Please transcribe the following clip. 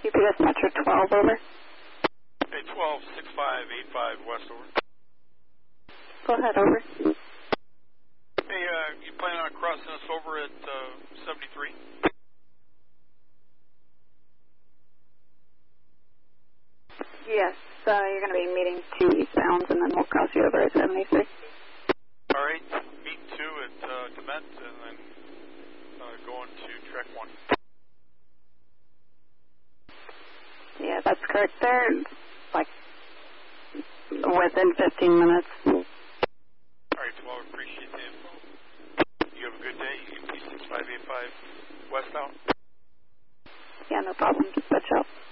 UPS Metro 12, over. Hey, 12-6585 West, over. Go ahead, over. Hey, you planning on crossing us over at 73? Yes, you're going to be meeting 2 eastbound, and then we'll cross you over at 73. All right, meet 2 at Dement, and then going to track 1. Yeah, that's correct there. Like, within 15 minutes. All right, well, I appreciate the info. You have a good day. UP 6585 westbound. Yeah, no problem. Just switch out.